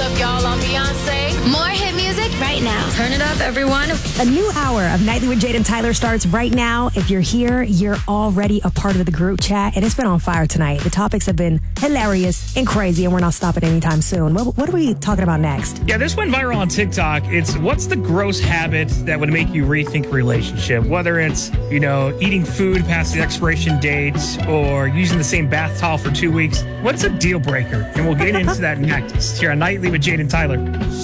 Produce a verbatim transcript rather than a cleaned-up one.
up, y'all? I'm Beyonce. More hit music right now. Turn it up, everyone. A new hour of Nightly with Jade and Tyler starts right now. If you're here, you're already a part of the group chat, and it's been on fire tonight. The topics have been hilarious and crazy, and we're not stopping anytime soon. What, what are we talking about next? Yeah, this went viral on TikTok. It's what's the gross habit that would make you rethink a relationship? Whether it's, you know, eating food past the expiration dates or using the same bath towel for two weeks. What's a deal breaker? And we'll get into that next here on Nightly with Jade and Tyler.